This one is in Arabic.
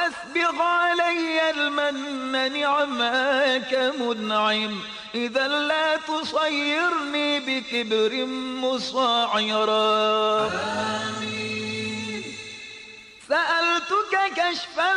وأسبغ علي المن نعماك منعم إذا لا تصيرني بكبر مصاعرا. سألتك كشف